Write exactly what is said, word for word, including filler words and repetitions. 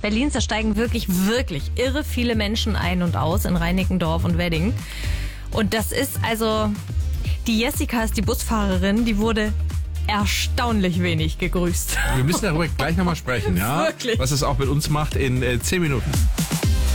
Berlins. Da steigen wirklich, wirklich irre viele Menschen ein und aus in Reinickendorf und Wedding. Und das ist also, die Jessica ist die Busfahrerin, die wurde erstaunlich wenig gegrüßt. Wir müssen darüber gleich nochmal sprechen, ja? Wirklich. Was es auch mit uns macht in äh, zehn Minuten.